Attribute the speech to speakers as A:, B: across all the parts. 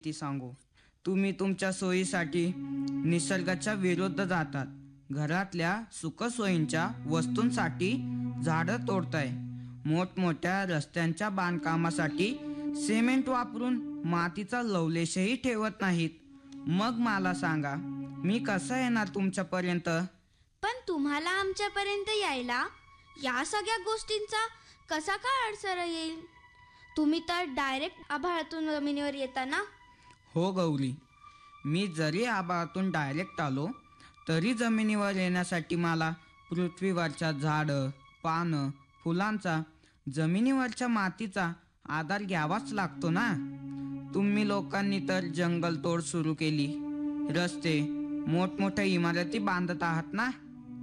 A: ती सांगू. तुम्ही तुमच्या सोयीसाठी निसर्गाच्या विरुद्ध जातात. घरातल्या सुखसोयींच्या वस्तूंसाठी झाडं तोडताय. मोठमोठ्या रस्त्यांच्या बांधकामासाठी सिमेंट वापरून मातीचा लवलेशही ठेवत नाहीत. मग मला सांगा, मी कसं येणार तुमच्यापर्यंत?
B: पण तुम्हाला आमच्यापर्यंत यायला या सगळ्या गोष्टींचा कसा काय अडसर येईल? तुम्ही तर डायरेक्ट आभाळातून जमिनीवर येता ना?
A: हो गौरी, मी जरी आभाळातून डायरेक्ट आलो तरी जमिनीवर येण्यासाठी मला पृथ्वीवरच्या झाडं, पानं, फुलांचा, जमिनीवरच्या मातीचा आधार घ्यावाच लागतो ना. तुम्ही लोकांनी तर जंगलतोड सुरू केली, रस्ते, मोठमोठ्या इमारती बांधत आहात ना.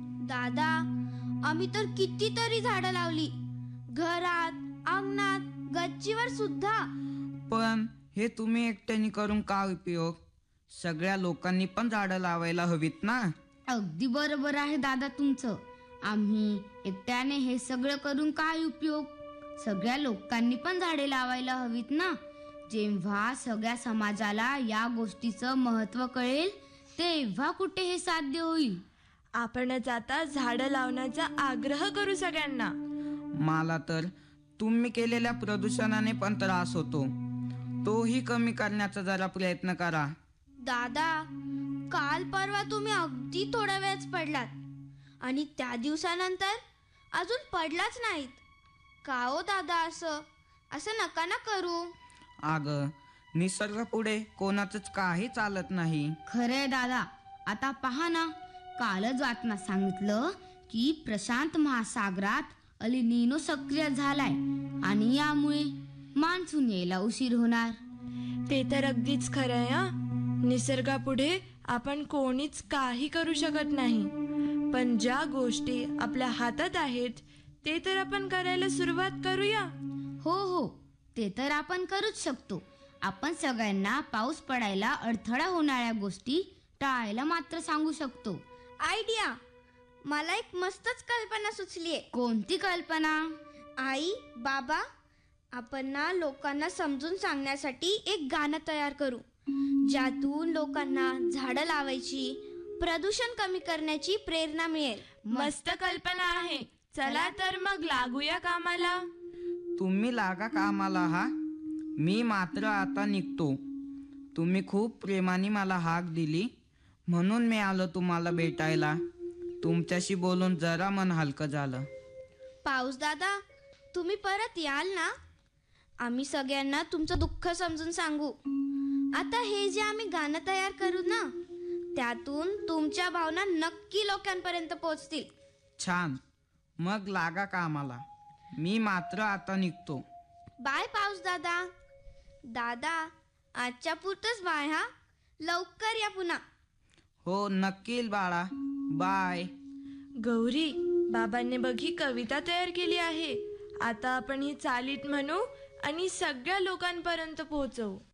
B: दादा, आम्ही तर कितीतरी झाडं लावली, घरात, अंगणात, गच्चीवर सुद्धा.
A: पण हे तुम्ही एकट्याने करून काय उपयोग? सगळ्या लोकांनी पण झाडं लावायला हवीत ना.
C: अगदी बरोबर आहे दादा तुमचं. आम्ही एकट्याने हे सगळं करून काय उपयोग? सगळ्या लोकांनी पण झाडे लावायला हवीत ना. जेव्हा सगळ्या समाजाला या गोष्टीचं महत्त्व कळेल तेव्हा कुठे हे साध्य होईल.
D: आपणच आता झाडं लावण्याचा आग्रह करू सगळ्यांना.
A: मला तर तुम्ही केलेल्या प्रदूषणाने पण त्रास होतो, तोही कमी करण्याचा जरा प्रयत्न करा.
B: दादा, काल परवा तुम्ही अगदी थोड्या वेळच पडलात आणि त्या दिवसानंतर अजून पडलाच नाहीत. का हो दादा, असं नका ना करू.
A: अगं, निसर्गापुढे कोणाचंच काही चालत नाही.
C: खरंय दादा. आता पहा ना, कालच बातम्यात सांगितलं की प्रशांत महासागरात अल निनो सक्रिय झालाय आणि यामुळे मान्सून यायला उशीर होणार.
D: ते तर अगदीच खरं आहे. निसर्गापुढे आपण कोणीच काही करू शकत नाही, पण ज्या गोष्टी आपल्या हातात आहेत ते तर आपण करायला सुरुवात करूया.
C: हो, ते तर आपण करूच शकतो. आपण सगळ्यांना पाऊस पडायला अडथळा होणाऱ्या गोष्टी टाळायला मात्र सांगू शकतो.
B: आयडिया! मला एक मस्तच कल्पना सुचलीये.
C: कोणती कल्पना?
B: आई, बाबा, आपण ना लोकांना समजून सांगण्यासाठी एक गाणं तयार करू, ज्यातून लोकांना झाडं लावायची, प्रदूषण कमी करण्याची प्रेरणा मिळेल.
D: मस्त कल्पना आहे. चला तर मग लागूया कामाला.
A: तुम्ही लागा कामाला. मी मात्र आता निघतो. तुम्ही खूप प्रेमाने मला हाक दिली म्हणून मी आलो तुम्हाला भेटायला. तुमच्याशी बोलून जरा मन हलकं झालं.
B: पाऊस दादा, तुम्ही परत याल ना? आम्ही सगळ्यांना तुमचं दुःख समजून सांगू. आता हे जे आम्ही गाणं तयार करू ना, त्यातून तुमच्या भावना नक्की लोकांपर्यंत पोहोचतील.
A: छान, मग लागा कामाला. मी मात्र आता निघतो.
B: बाय पाऊस दादा. दादा, आजच्या पुरतच बाय. लवकर या पुन्हा.
A: हो, नक्की बाळा. बाय.
D: गौरी, बाबांनी बघी कविता तयार केली आहे. आता आपण ही चालीत म्हणू आणि सगळ्या लोकांपर्यंत पोहोचवू.